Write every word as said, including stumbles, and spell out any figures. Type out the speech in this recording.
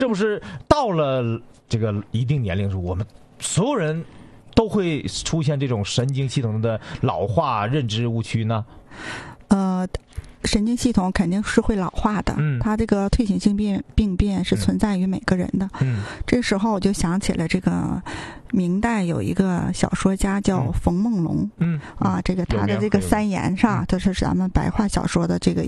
是不是到了这个一定年龄时，我们所有人都会出现这种神经系统的老化、认知误区呢？ 呃。神经系统肯定是会老化的， 嗯， 它这个退行性病病变是存在于每个人的。 嗯， 这时候我就想起了这个明代有一个小说家叫冯梦龙， 嗯， 啊，这个他的这个三言是吧，这是咱们白话小说的这个